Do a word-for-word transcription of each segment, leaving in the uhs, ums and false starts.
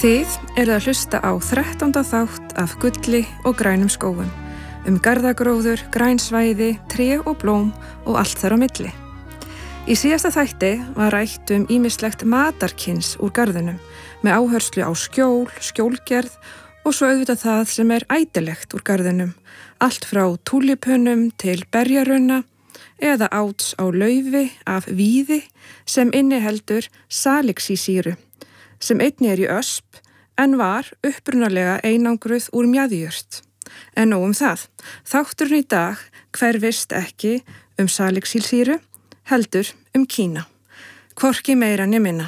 Þið eruð að hlusta á þrettánda þátt af Gulli og grænum skógum, um garðagróður, græn svæði, tré og blóm og allt þar á milli. Í síðasta þætti var rætt um ýmislegt matarkyns úr garðinum, með áherslu á skjól, skjólgerð og svo auðvitað það sem er ætilegt úr garðinum, allt frá túlipunum til berjarunna eða áts á laufi af víði sem inniheldur salixísýru, sem einnig er í ösp en var upprunalega einangruð úr mjaðjurt. En nóg um það, þátturinn í dag hverfist ekki um salixísýru, heldur um Kína. Hvorki meira né minna.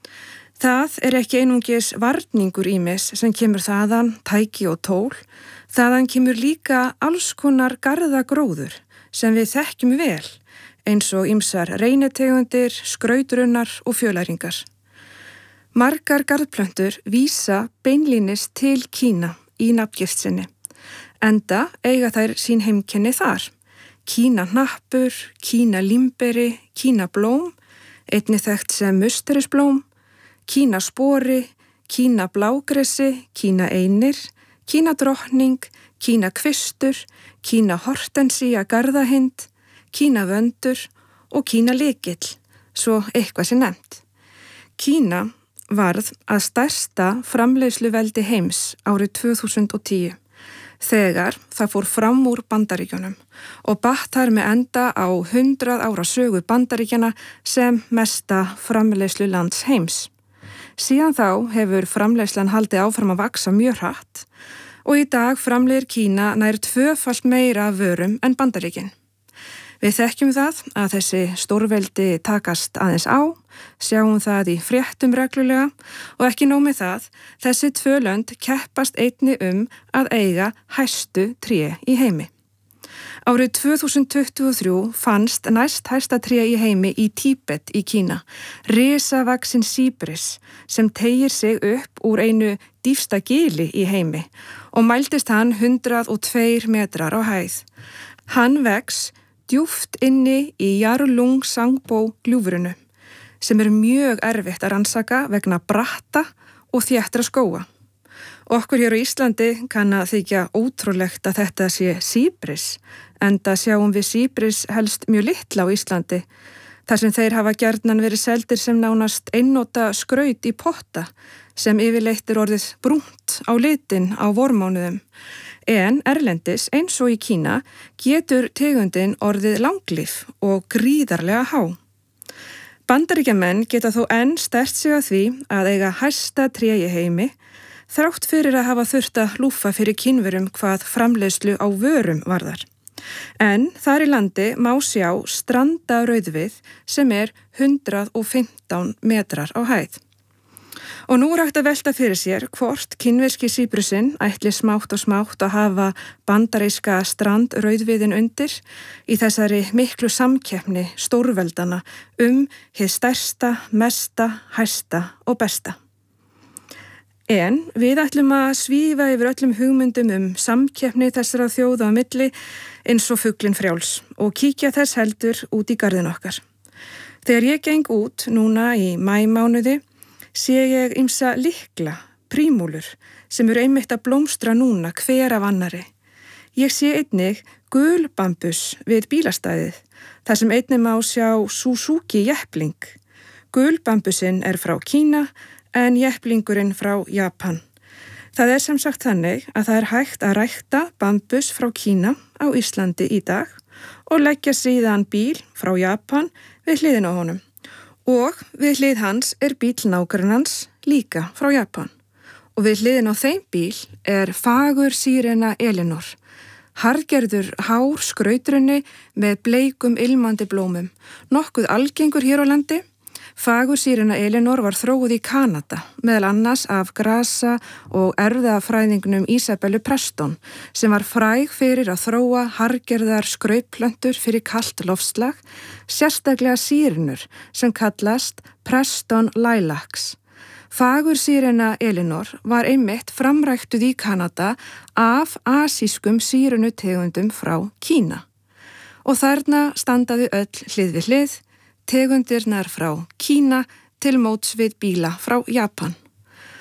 Það er ekki einungis varningur ýmis sem kemur þaðan, tæki og tól, þaðan kemur líka alls konar garðagróður sem við þekkjum vel, eins og ýmsar reynetegundir, skrautrunnar og fjölæringar. Margar garðplöntur vísa beinlínis til Kína í nafngiftinni, enda eiga þær sín heimkenni þar. Kína hnappur, Kína límberi, Kína blóm, einnig þekkt sem musterisblóm, Kína spori, Kína blágresi, Kína einir, Kína drottning, Kína kvistur, Kína hortensía garðahind, Kína vöndur og Kína lykill, svo eitthvað sé nefnt. Kína varð að stærsta framleiðsluveldi heims árið tvö þúsund og tíu, þegar það fór fram úr Bandaríkjunum og batt þar með enda á hundrað ára sögu Bandaríkjana sem mesta framleiðslu lands heims. Síðan þá hefur framleiðslan haldið áfram að vaxa mjög hratt og í dag framleiðir Kína nær tvöfalt meira af vörum en Bandaríkin. Við þekkjum það að þessi stórveldi takast aðeins á, sjáum það í fréttum reglulega og ekki nóg með það, þessi tvö lönd keppast einni um að eiga hæstu tré í heimi. Árið tvö þúsund tuttugu og þrjú fannst næst hæsta tré í heimi í Tíbet í Kína, risavaxinn síbris sem teygir sig upp úr einu dýpsta gili í heimi og mældist hann hundrað og tveir metrar á hæð. Hann vex djúpt inni í Yarlung Sangbó gljúfrinu, sem er mjög erfitt að rannsaka vegna bratta og þéttra skóga. Okkur hér á Íslandi kann að þykja ótrúlegt að þetta sé síbris, enda sjáum við síbris helst mjög litla á Íslandi, þar sem þeir hafa gjarnan verið seldir sem nánast einnota skraut í potta, sem yfirleitt er orðið brúnt á litin á vormánuðum. En erlendis, eins og í Kína, getur tegundin orðið langlíf og gríðarlega há. Bandaríkjamenn geta þó enn sterkt sig að því að eiga hæsta tré í heimi, þrátt fyrir að hafa þurft að lúffa fyrir Kínverum hvað framleiðslu á vörum varðar. En þar í landi má sjá stranda rauðvið sem er hundrað og fimmtán metrar á hæð. Og nú er hægt að velta fyrir sér hvort kínverski síbrusinn ætli smátt og smátt að hafa bandaríska strandrauðviðin undir í þessari miklu samkeppni stórveldana um hið stærsta, mesta, hæsta og besta. En við ætlum að svífa yfir öllum hugmyndum um samkeppni þessara þjóða á milli eins og fuglinn frjáls og kíkja þess heldur út í garðin okkar. Þegar ég geng út núna í maímánuði sé ég ýmsa lykla, prímúlur, sem eru einmitt að blómstra núna hver af annari. Ég sé einnig gul bambus við bílastæðið, þar sem einnig má sjá Suzuki jeppling. Gul bambusinn er frá Kína en jepplingurinn frá Japan. Það er sem sagt þannig að það er hægt að rækta bambus frá Kína á Íslandi í dag og leggja síðan bíl frá Japan við hliðina á honum. Og við hlið hans er bíl nágrannans líka frá Japan. Og við hliðin á þeim bíl er fagur sírena Elinor, harðgerður hár skrautrunni með bleikum ilmandi blómum, nokkuð algengur hér á landi. Fagur sírena Elinor var þróuð í Kanada, meðal annars af grasa og erfðafræðingnum Isabellu Preston, sem var fræg fyrir að þróa harðgerðar skrautplöntur fyrir kalt loftslag, sérstaklega sírnur sem kallast Preston Lilacs. Fagur sírena Elinor var einmitt framræktuð í Kanada af asískum sírnutegundum frá Kína. Og þarna standaði öll hlið við hlið, tegundirnar frá Kína til móts við bíla frá Japan.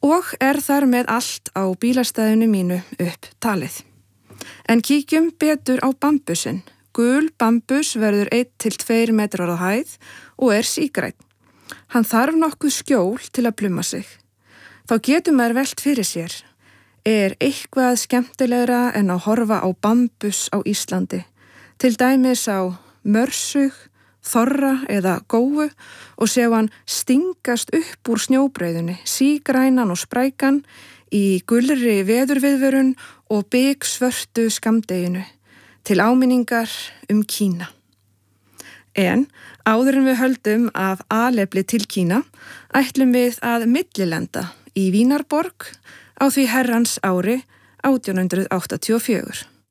og er þar með allt á bílastæðinu mínu upp talið. En kíkjum betur á bambusinn. Gul bambus verður einn til tveir metrar á hæð og er sígrænn. Hann þarf nokkuð skjól til að pluma sig. Þá getur maður velt fyrir sér. Er eitthvað skemmtilegra en að horfa á bambus á Íslandi? Til dæmis á mörsug, þorra eða góu og sjá hann stingast upp úr snjóbreiðunni, sígrænan og sprækan í gulri veðurviðvörun og biksvörtu skammdeginu til áminningar um Kína. En áður en við höldum af alefli til Kína ætlum við að millilenda í Vínarborg á því herrans ári átján hundrað áttatíu og fjögur.